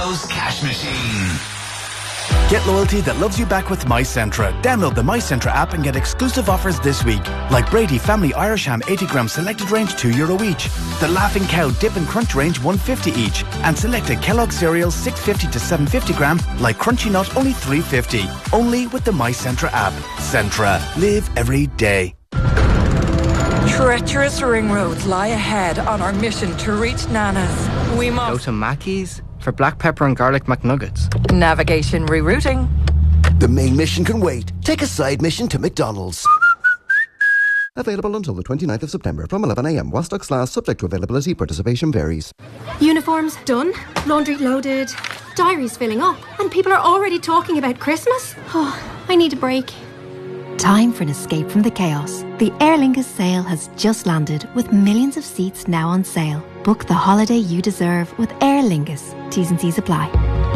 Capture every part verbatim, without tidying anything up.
Loyal's cash machine. Get loyalty that loves you back with MyCentra. Download the MyCentra app and get exclusive offers this week. Like Brady Family Irish Ham eighty gram selected range two euro each. The Laughing Cow Dip and Crunch range one fifty each. And selected Kellogg cereals six fifty to seven fifty gram like Crunchy Nut only three fifty. Only with the MyCentra app. Centra. Live every day. Treacherous ring roads lie ahead on our mission to reach Nana's. We must go to Mackey's for black pepper and garlic McNuggets. Navigation rerouting. The main mission can wait. Take a side mission to McDonald's. Available until the twenty-ninth of September from eleven a m. While stocks last, subject to availability, participation varies. Uniforms done, laundry loaded, diaries filling up, and people are already talking about Christmas. Oh, I need a break. Time for an escape from the chaos. The Aer Lingus sale has just landed with millions of seats now on sale. Book the holiday you deserve with Aer Lingus. T's and C's apply.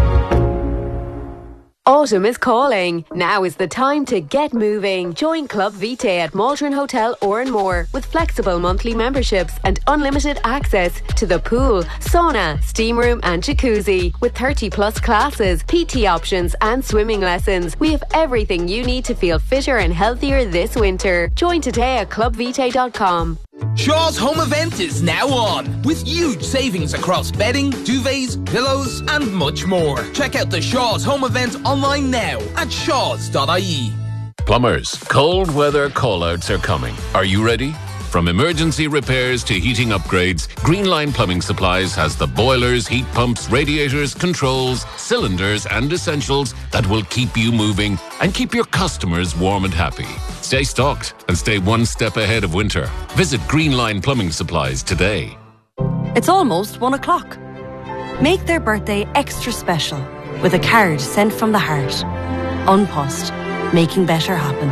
Autumn is calling. Now is the time to get moving. Join Club Vitae at Maldron Hotel Oranmore with flexible monthly memberships and unlimited access to the pool, sauna, steam room and jacuzzi. With thirty plus classes, P T options and swimming lessons. We have everything you need to feel fitter and healthier this winter. Join today at club vitae dot com. Shaw's Home Event is now on, with huge savings across bedding, duvets, pillows and much more. Check out the Shaw's Home Event online now at shaws dot I E. Plumbers, cold weather call-outs are coming. Are you ready? From emergency repairs to heating upgrades, Greenline Plumbing Supplies has the boilers, heat pumps, radiators, controls, cylinders and essentials that will keep you moving and keep your customers warm and happy. Stay stocked and stay one step ahead of winter. Visit Greenline Plumbing Supplies today. It's almost one o'clock. Make their birthday extra special with a card sent from the heart. Unpost, making better happen.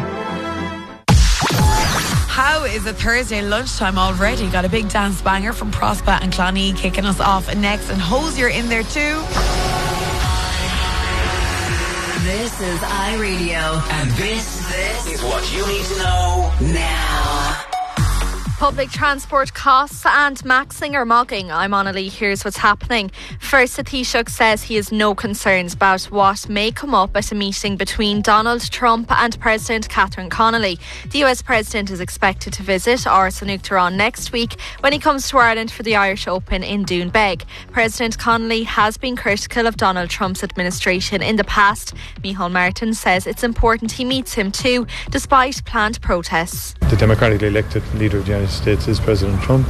How is it Thursday lunchtime already? Got a big dance banger from Prospa and Clonee kicking us off next, and Hosier in there too. This is iRadio, and this, this is what you need to know now. Public transport costs and maxing or mogging. I'm Annalie. Here's what's happening. First, the Taoiseach says he has no concerns about what may come up at a meeting between Donald Trump and President Catherine Connolly. The U S President is expected to visit Áras an Uachtaráin next week when he comes to Ireland for the Irish Open in Doonbeg. President Connolly has been critical of Donald Trump's administration in the past. Micheál Martin says it's important he meets him too, despite planned protests. The democratically elected leader of the United States is President Trump,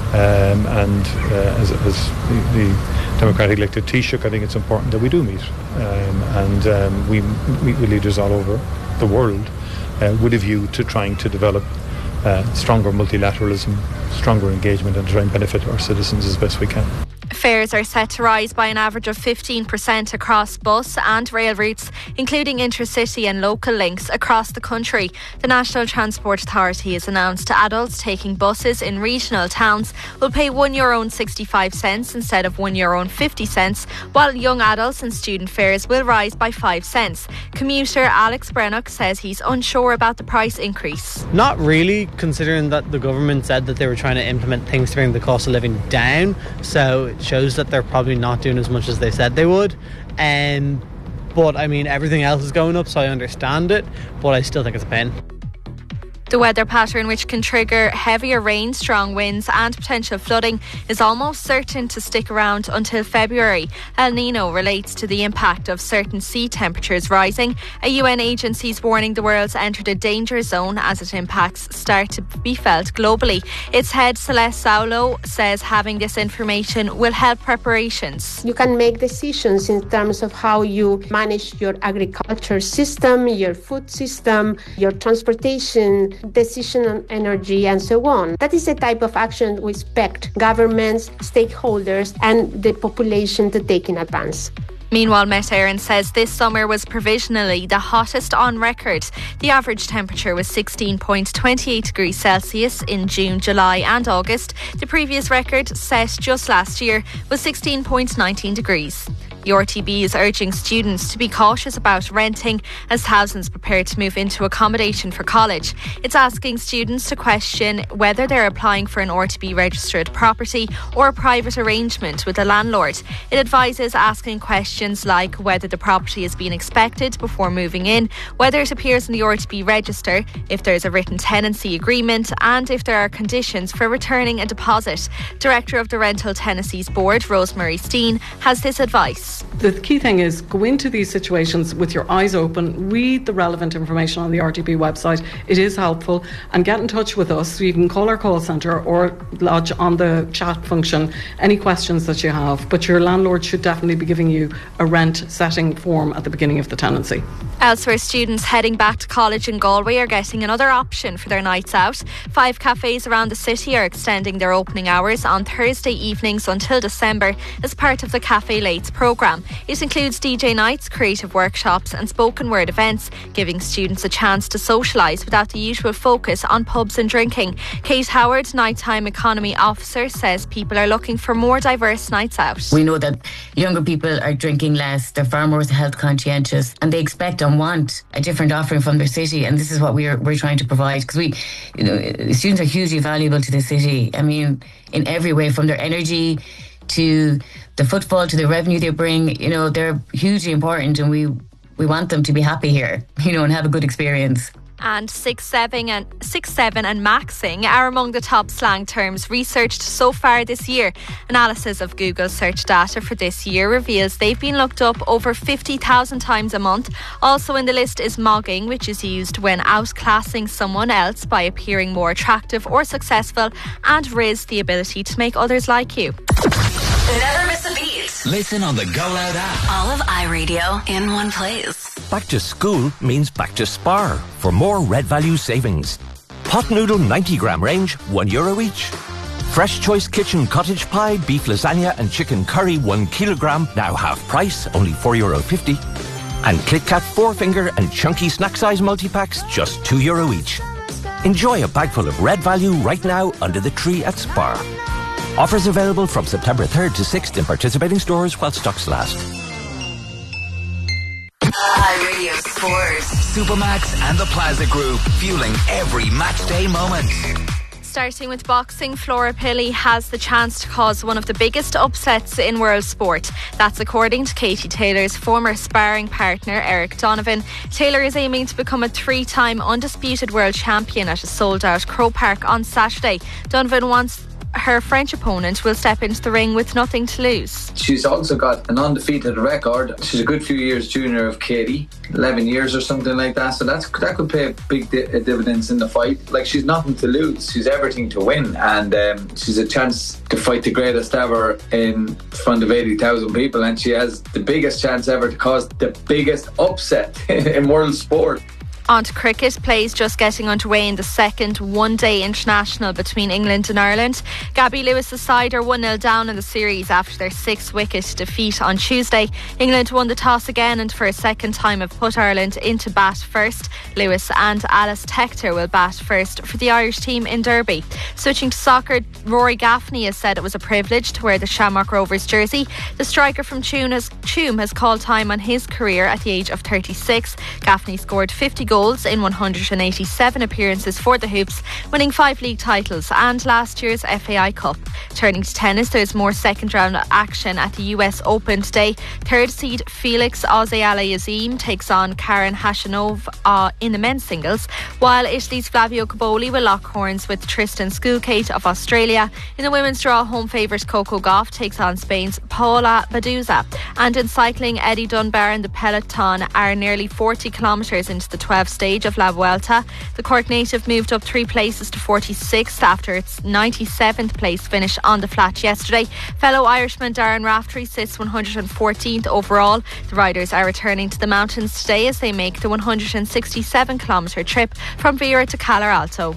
um, and uh, as, as the, the democratically elected Taoiseach, I think it's important that we do meet, um, and um, we meet with leaders all over the world uh, with a view to trying to develop uh, stronger multilateralism, stronger engagement, and try and benefit our citizens as best we can. Fares are set to rise by an average of fifteen percent across bus and rail routes, including intercity and local links across the country. The National Transport Authority has announced adults taking buses in regional towns will pay one euro sixty-five instead of one euro fifty, while young adults and student fares will rise by five cents. Commuter Alex Brennock says he's unsure about the price increase. Not really, considering that the government said that they were trying to implement things to bring the cost of living down, so it shows that they're probably not doing as much as they said they would. Um, but I mean, everything else is going up, so I understand it, but I still think it's a pain. The weather pattern, which can trigger heavier rain, strong winds and potential flooding, is almost certain to stick around until February. El Nino relates to the impact of certain sea temperatures rising. A U N agency is warning the world's entered a danger zone as its impacts start to be felt globally. Its head, Celeste Saulo, says having this information will help preparations. You can make decisions in terms of how you manage your agriculture system, your food system, your transportation, decision on energy and so on. That is the type of action we expect governments, stakeholders and the population to take in advance. Meanwhile, Met Éireann says this summer was provisionally the hottest on record. The average temperature was sixteen point two eight degrees Celsius in June, July and August. The previous record, set just last year, was sixteen point one nine degrees. The R T B is urging students to be cautious about renting as thousands prepare to move into accommodation for college. It's asking students to question whether they're applying for an R T B registered property or a private arrangement with a landlord. It advises asking questions like whether the property is being inspected before moving in, whether it appears in the R T B register, if there's a written tenancy agreement, and if there are conditions for returning a deposit. Director of the Rental Tenancies Board, Rosemary Steen, has this advice. The key thing is go into these situations with your eyes open, read the relevant information on the R T B website. It is helpful, and get in touch with us. So you can call our call centre or lodge on the chat function any questions that you have. But your landlord should definitely be giving you a rent setting form at the beginning of the tenancy. Elsewhere, students heading back to college in Galway are getting another option for their nights out. Five cafes around the city are extending their opening hours on Thursday evenings until December as part of the Cafe Lates programme. It includes D J nights, creative workshops and spoken word events, giving students a chance to socialise without the usual focus on pubs and drinking. Kate Howard, Nighttime Economy Officer, says people are looking for more diverse nights out. We know that younger people are drinking less, they're far more health conscientious, and they expect and want a different offering from their city, and this is what we're we're trying to provide, because we, you know, students are hugely valuable to the city. I mean, in every way, from their energy to the footfall to the revenue they bring. You know, they're hugely important, and we we want them to be happy here, you know, and have a good experience. And six seven and six seven and maxing are among the top slang terms researched so far this year. Analysis of Google search data for this year reveals they've been looked up over fifty thousand times a month. Also in the list is mogging, which is used when outclassing someone else by appearing more attractive or successful, and Riz, the ability to make others like you. Never miss a beat. Listen on the Go Loud app. All of iRadio in one place. Back to school means back to Spar for more Red Value savings. Pot noodle ninety gram range, one euro each. Fresh Choice Kitchen cottage pie, beef lasagna and chicken curry, one kilogram, now half price, only four euro fifty. And KitKat four finger and chunky snack size multi-packs, just two euro each. Enjoy a bag full of Red Value right now under the tree at Spar. Offers available from September third to sixth in participating stores while stocks last. iRadio Sports. Supermax and the Plaza Group, fueling every match day moment. Starting with boxing, Flora Pilley has the chance to cause one of the biggest upsets in world sport. That's according to Katie Taylor's former sparring partner, Eric Donovan. Taylor is aiming to become a three-time undisputed world champion at a sold-out Croke Park on Saturday. Donovan wants her French opponent will step into the ring with nothing to lose. She's also got an undefeated record. She's a good few years junior of Katie, eleven years or something like that. So that's that could pay big di- dividends in the fight. Like, she's nothing to lose. She's everything to win, and um, she's a chance to fight the greatest ever in front of eighty thousand people, and she has the biggest chance ever to cause the biggest upset in world sport. On to cricket. Plays just getting underway in the second one-day international between England and Ireland. Gabby Lewis's side are one nil down in the series after their six-wicket defeat on Tuesday. England won the toss again and for a second time have put Ireland into bat first. Lewis and Alice Tector will bat first for the Irish team in Derby. Switching to soccer, Rory Gaffney has said it was a privilege to wear the Shamrock Rovers jersey. The striker from Tuam has, Tuam has called time on his career at the age of thirty-six. Gaffney scored fifty goals in one hundred eighty-seven appearances for the Hoops, winning five league titles and last year's F A I Cup. Turning to tennis, there's more second round action at the U S Open today. Third seed Felix Auger-Aliassime takes on Karen Khachanov uh, in the men's singles, while Italy's Flavio Cobolli will lock horns with Tristan Skulkate of Australia. In the women's draw, home favourite Coco Gauff takes on Spain's Paula Badoza. And in cycling, Eddie Dunbar and the peloton are nearly forty kilometres into the twelfth stage of La Vuelta. The Cork native moved up three places to forty-sixth after its ninety-seventh place finish on the flat yesterday. Fellow Irishman Darren Raftery sits one hundred fourteenth overall. The riders are returning to the mountains today as they make the one hundred sixty-seven kilometre trip from Vera to Calar Alto.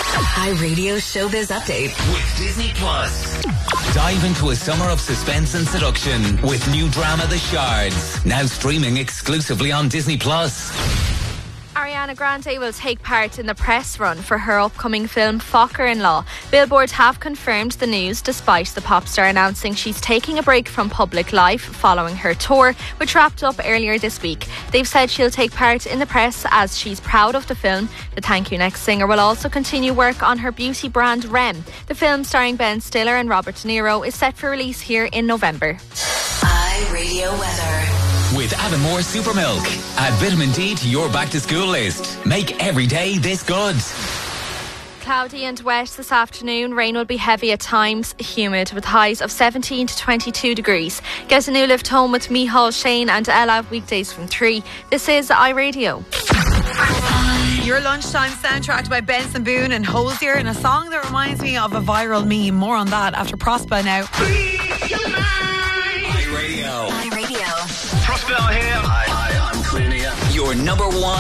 iRadio Showbiz Update with Disney Plus. Dive into a summer of suspense and seduction with new drama The Shards, now streaming exclusively on Disney Plus. Ariana Ariana Grande will take part in the press run for her upcoming film Focker-in-Law. Billboard have confirmed the news despite the pop star announcing she's taking a break from public life following her tour, which wrapped up earlier this week. They've said she'll take part in the press as she's proud of the film. The Thank You Next singer will also continue work on her beauty brand Rem. The film, starring Ben Stiller and Robert De Niro, is set for release here in November. iRadio weather. With Avonmore Super Milk. Add vitamin D to your back to school list. Make every day this good. Cloudy and wet this afternoon. Rain will be heavy at times, humid with highs of seventeen to twenty-two degrees. Get a new lift home with Micheál, Shane and Ella weekdays from three. This is iRadio. Your lunchtime soundtracked by Benson Boone and Hosier, in a song that reminds me of a viral meme. More on that after Prosper now. iRadio. iRadio. Prosper here. Hi, hi, I'm Queenie. Your number one